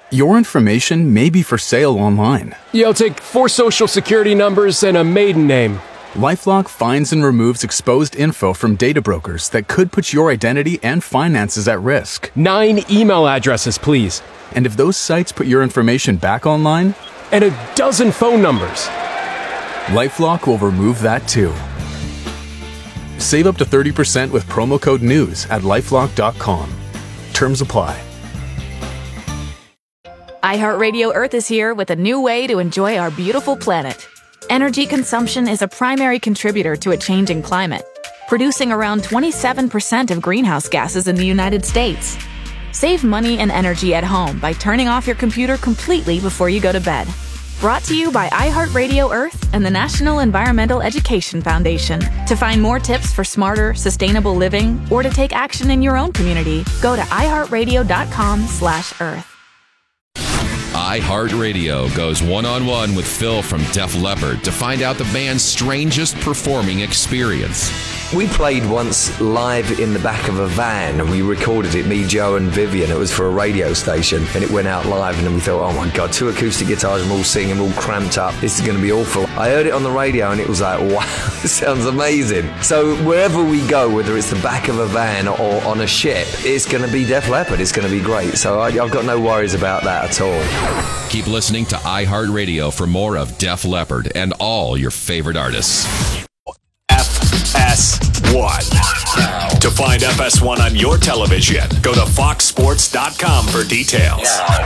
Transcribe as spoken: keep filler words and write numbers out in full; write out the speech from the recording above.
Your information may be for sale online. Yeah, I'll take four social security numbers and a maiden name. LifeLock finds and removes exposed info from data brokers that could put your identity and finances at risk. Nine email addresses, please. And if those sites put your information back online, and a dozen phone numbers, LifeLock will remove that too. Save up to thirty percent with promo code NEWS at lifelock dot com. Terms apply. iHeartRadio Earth is here with a new way to enjoy our beautiful planet. Energy consumption is a primary contributor to a changing climate, producing around twenty-seven percent of greenhouse gases in the United States. Save money and energy at home by turning off your computer completely before you go to bed. Brought to you by iHeartRadio Earth and the National Environmental Education Foundation. To find more tips for smarter, sustainable living or to take action in your own community, go to iHeartRadio.com slash Earth. iHeartRadio goes one-on-one with Phil from Def Leppard to find out the band's strangest performing experience. We played once live in the back of a van and we recorded it, me, Joe and Vivian. It was for a radio station and it went out live and then we thought, oh my God, two acoustic guitars and we're all singing, we're all cramped up. This is going to be awful. I heard it on the radio and it was like, wow, this sounds amazing. So wherever we go, whether it's the back of a van or on a ship, it's going to be Def Leppard. It's going to be great. So I, I've got no worries about that at all. Keep listening to iHeartRadio for more of Def Leppard and all your favorite artists. F S one. To find F S one on your television, go to fox sports dot com for details.